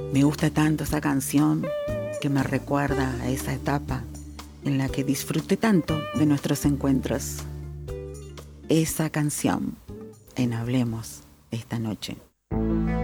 Me gusta tanto esa canción que me recuerda a esa etapa en la que disfruté tanto de nuestros encuentros. Esa canción en Hablemos esta noche.